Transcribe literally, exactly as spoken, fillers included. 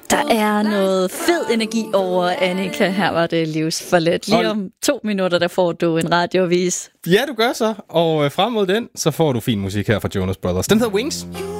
Der er noget fed energi over Annika. Her var det livsforladt. Lige om to minutter, der får du en radioavis. Ja, du gør så. Og frem mod den, så får du fin musik her fra Jonas Brothers. Den hedder Wings.